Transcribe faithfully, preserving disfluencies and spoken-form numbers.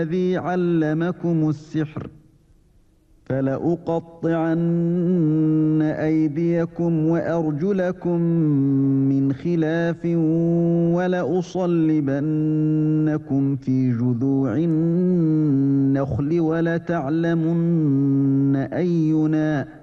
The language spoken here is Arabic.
الذي علمكم السحر فلأقطعن أيديكم وأرجلكم من خلاف ولأصلبنكم في جذوع النخل ولتعلمن أينا